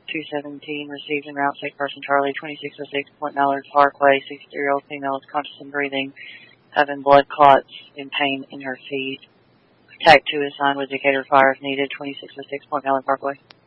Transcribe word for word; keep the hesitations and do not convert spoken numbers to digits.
two seventeen, received en route, sick person Charlie, twenty-six oh six Point Mallard Parkway, sixty-three-year-old female is conscious and breathing, having blood clots and pain in her feet. Tac two assigned with Decatur Fire if needed, twenty-six oh six Point Mallard Parkway.